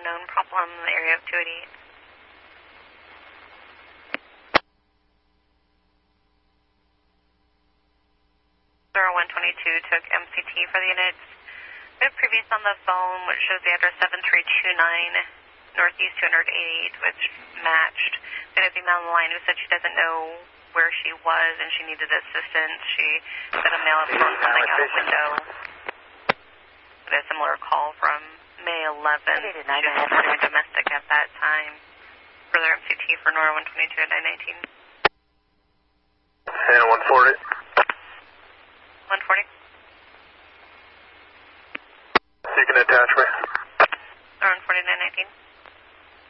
known problem in the area of 288. Zero 122 took MCT for the units. We have previous on the phone, which shows the address 7329 Northeast 288, which matched. We had a female on the line who said she doesn't know where she was and she needed assistance. She said a male had thrown something out a window. We had a similar call from May 11th. She was doing domestic at that time. Further MCT for Nora 122 at 919. And 140. 140. You can attach me. Nora 140 919.